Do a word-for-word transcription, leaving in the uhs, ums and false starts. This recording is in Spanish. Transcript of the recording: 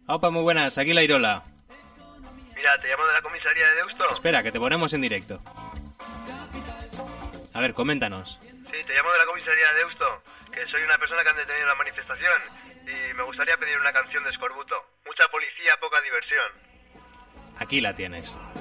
Opa, muy buenas, aquí la Irola. Mira, te llamo de la comisaría de Deusto. Espera, que te ponemos en directo. A ver, coméntanos. Sí, te llamo de la comisaría de Deusto, que soy una persona que han detenido en la manifestación y me gustaría pedir una canción de Escorbuto. Mucha policía, poca diversión. Aquí la tienes.